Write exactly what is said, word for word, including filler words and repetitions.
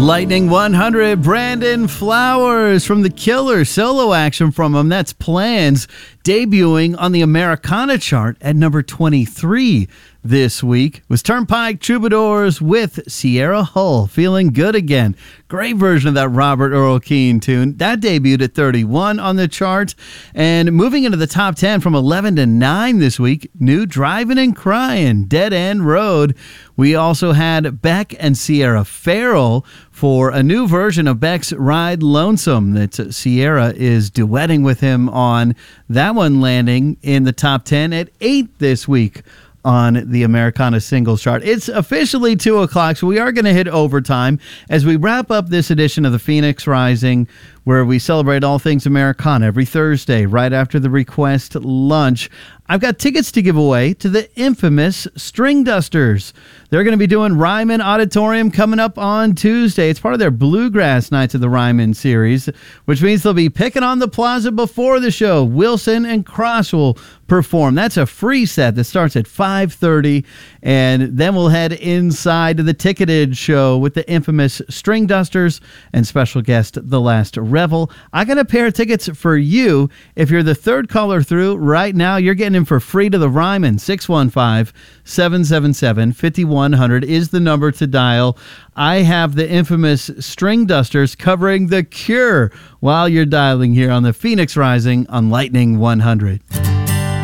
Lightning one hundred, Brandon Flowers from The Killer, solo action from him. That's Plans, debuting on the Americana chart at number twenty-three this week. Was Turnpike Troubadours with Sierra Hull, Feeling Good Again. Great version of that Robert Earl Keen tune. That debuted at thirty-one on the chart. And moving into the top ten from eleven to nine this week, new Driving and Crying, Dead End Road. We also had Beck and Sierra Farrell for a new version of Beck's Ride Lonesome that Sierra is duetting with him on. That one landing in the top ten at eight this week on the Americana Singles Chart. It's officially two o'clock, so we are going to hit overtime as we wrap up this edition of the Phoenix Rising, where we celebrate all things Americana every Thursday right after the request lunch. I've got tickets to give away to the infamous String Dusters. They're going to be doing Ryman Auditorium coming up on Tuesday. It's part of their Bluegrass Nights of the Ryman series, which means they'll be picking on the plaza before the show. Wilson and Cross will perform. That's a free set that starts at five thirty, and then we'll head inside to the ticketed show with the infamous String Dusters and special guest The Last Revel. I got a pair of tickets for you. If you're the third caller through right now, you're getting in for free to the Ryman. six one five, seven seven seven, five one zero zero is the number to dial. I have the infamous String Dusters covering The Cure while you're dialing here on the Phoenix Rising on Lightning one hundred.